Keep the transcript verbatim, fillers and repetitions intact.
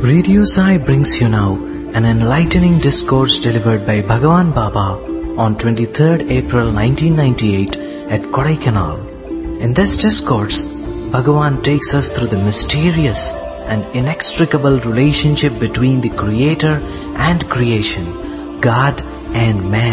Radio Sai brings you now an enlightening discourse delivered by Bhagavan Baba on twenty-third April nineteen ninety-eight at Kodaikanal. In this discourse, Bhagavan takes us through the mysterious and inextricable relationship between the Creator and creation, God and man.